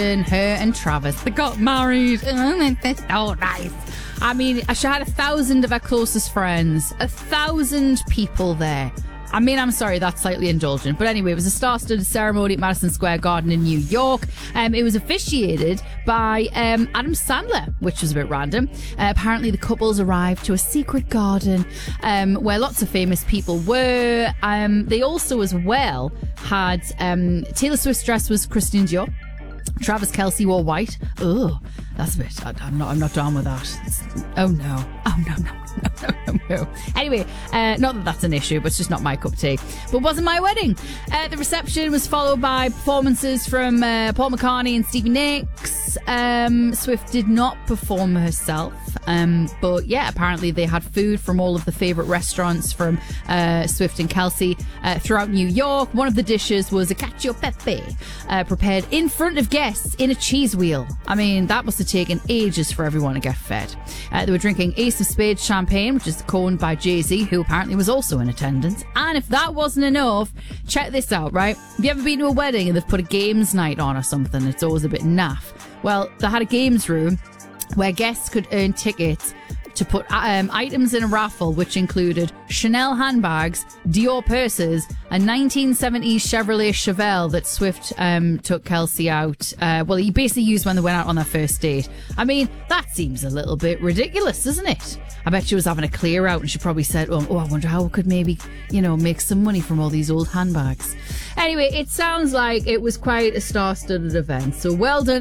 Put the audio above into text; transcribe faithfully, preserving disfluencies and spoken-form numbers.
her and Travis, they got married. Oh, that's so nice. I mean, she had a thousand of her closest friends, a thousand people there. I mean, I'm sorry, that's slightly indulgent. But anyway, it was a star-studded ceremony at Madison Square Garden in New York. Um, it was officiated by um, Adam Sandler, which was a bit random. Uh, apparently, the couples arrived to a secret garden um, where lots of famous people were. Um, they also, as well, had um, Taylor Swift's dress was Christian Dior. Travis Kelce wore white. Oh, that's a bit. I, I'm not. I'm not down with that. It's, oh no. Oh no no. No, no, no. Anyway, uh, not that that's an issue, but it's just not my cup of tea. But it wasn't my wedding. Uh, the reception was followed by performances from uh, Paul McCartney and Stevie Nicks. Um, Swift did not perform herself, um, but yeah, apparently they had food from all of the favourite restaurants from uh, Swift and Kelce uh, throughout New York. One of the dishes was a cacio e pepe, uh, prepared in front of guests in a cheese wheel. I mean, that must have taken ages for everyone to get fed. Uh, they were drinking Ace of Spades champagne, which is coined by Jay-Z, who apparently was also in attendance. And if that wasn't enough, check this out, right? Have you ever been to a wedding and they've put a games night on or something? It's always a bit naff. Well, they had a games room where guests could earn tickets to put um, items in a raffle, which included Chanel handbags, Dior purses, a nineteen seventies Chevrolet Chevelle that Swift um, took Kelce out. Uh, well, he basically used when they went out on their first date. I mean, that seems a little bit ridiculous, doesn't it? I bet she was having a clear out and she probably said, oh, oh I wonder how we could maybe, you know, make some money from all these old handbags. Anyway, it sounds like it was quite a star-studded event. So well done